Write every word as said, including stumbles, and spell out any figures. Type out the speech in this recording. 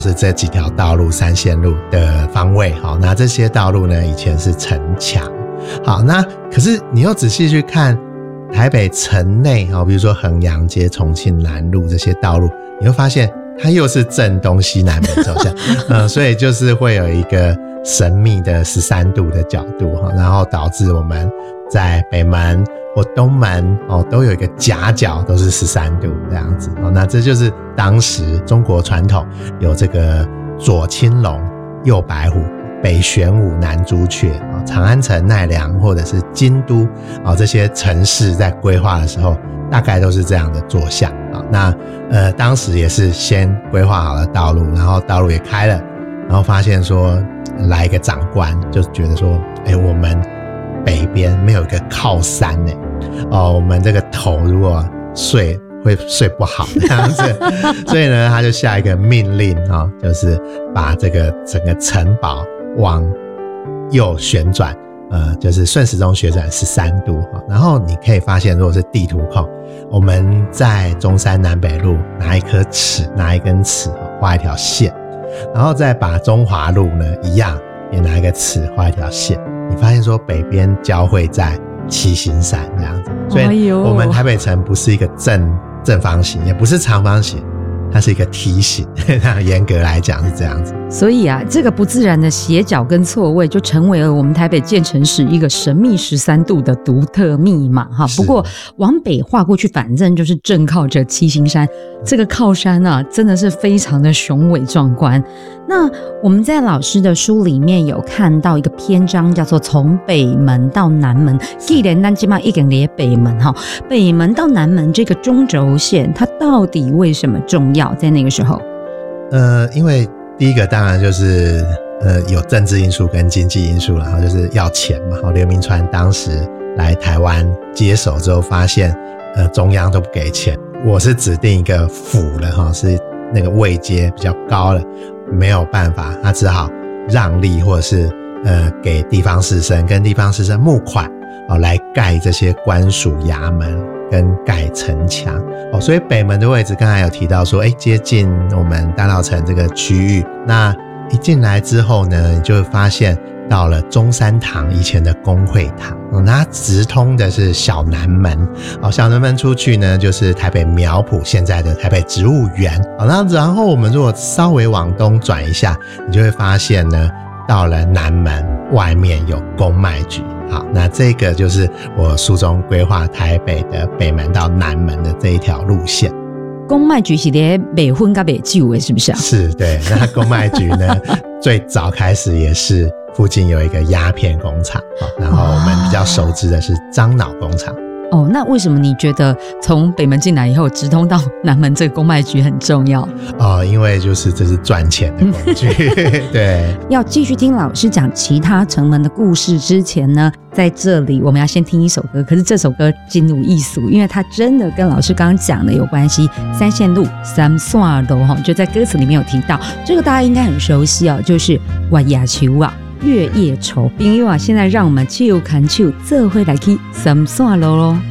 是这几条道路三线路的方位。好，那这些道路呢以前是城墙。好，那可是你又仔细去看台北城内，比如说衡阳街、重庆南路这些道路，你会发现它又是正东西南北走向、呃、所以就是会有一个神秘的十三度的角度，然后导致我们在北门或东门、哦、都有一个夹角都是十三度这样子、哦、那这就是当时中国传统有这个左青龙右白虎北玄武南朱雀、哦、长安城、奈良或者是京都、哦、这些城市在规划的时候大概都是这样的坐向、哦、那呃当时也是先规划好了道路，然后道路也开了，然后发现说来一个长官就觉得说哎、欸，我们北边没有一个靠山欸，哦，我们这个头如果睡会睡不好这样子所以呢他就下一个命令、哦、就是把这个整个城堡往右旋转，呃，就是顺时钟旋转十三度、哦、然后你可以发现如果是地图控，我们在中山南北路拿一颗尺，拿一根尺、哦、画一条线，然后再把中华路呢一样也拿一个尺画一条线，你发现说北边交汇在七星山这样子，所以我们台北城不是一个正正方形，也不是长方形，它是一个梯形严格来讲是这样子。 所以啊，这个不自然的斜角跟错位就成为了我们台北建成史一个神秘十三度的独特密码哈。不过往北画过去反正就是正靠着七星山，这个靠山啊真的是非常的雄伟壮观。那我们在老师的书里面有看到一个篇章叫做从北门到南门，既然咱现在已经在北门哈，北门到南门这个中轴线它到底为什么重要在那个时候？ 呃，因为第一个当然就是呃有政治因素跟经济因素，然后就是要钱嘛。刘铭传当时来台湾接手之后发现呃中央都不给钱，我是指定一个府了哈，是那个位阶比较高了，没有办法，他只好让利或者是呃给地方士绅跟地方士绅募款、哦、来盖这些官署衙门跟盖城墙、哦、所以北门的位置刚才有提到说诶接近我们大稻埕这个区域，那一进来之后呢你就会发现到了中山堂以前的公会堂、哦、那它直通的是小南门、哦、小南门出去呢就是台北苗圃现在的台北植物园、哦、那然后我们如果稍微往东转一下，你就会发现呢到了南门外面有公卖局。好，那这个就是我书中规划台北的北门到南门的这一条路线。 公卖局是在卖薰跟卖酒的是不是啊？ 是，对。那公卖局呢最早开始也是附近有一个鸦片工厂，然后我们比较熟知的是樟脑工厂。 哦，那为什么你觉得从北门进来以后直通到南门这个公卖局很重要？ 哦，因为就是这是赚钱的工具对。 要继续听老师讲其他城门的故事之前呢，在这里我们要先听一首歌，可是这首歌金如艺术，因为它真的跟老师刚刚讲的有关系。三线路三线路就在歌词里面有提到，这个大家应该很熟悉哦，就是月夜愁啊月夜愁。朋友啊，现在让我们手牵手做伙来去三线路咯。